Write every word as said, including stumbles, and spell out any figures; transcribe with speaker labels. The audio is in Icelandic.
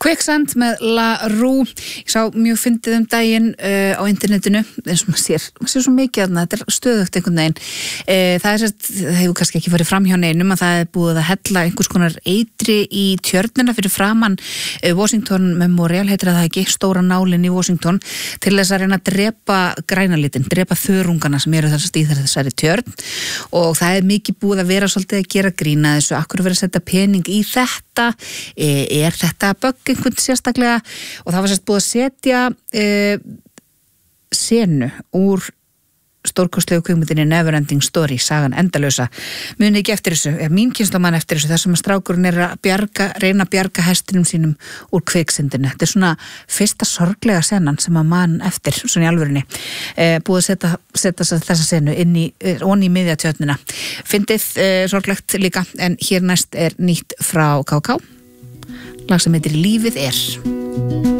Speaker 1: Quicksand með La Rue. Ég sá mjög fyndið um daginn uh, á internetinu, eins og maður sér, maður sér svo mikið að þetta er stöðugt einhvern veginn. Uh, það er sérst, það hefur kannski ekki farið fram hjá neinum að það er búið að hella einhvers konar eitri í tjörnina fyrir framan uh, Washington Memorial, heitir það ekki, stóra nálinn í Washington, til þess að reyna að drepa grænalitin, drepa þörungana sem eru þessast í þessari tjörn, og það er mikið búið að vera svolítið að gera grína þessu, akkur verið að setja pening í þetta, er þetta bögg einhvern sérstaklega, og það var sérst búið að setja e, senu úr stórkostlegu kvikmyndinni Neverending Story, sagan endalausa. Muni ekki eftir þessu, er mín kynslóð mann eftir þessu, þessum að strákurinn er að bjarga, reyna að bjarga hestinum sínum úr kviksyndinu. Þetta er svona fyrsta sorglega senan sem að mann eftir, svona í alvörinni, e, búið að setja, setja þessa senu inn í, onni í miðja tjörnina. Fyndið e, sorglegt líka, en hér næst er nýtt frá K K, lag sem heitir Lífið er.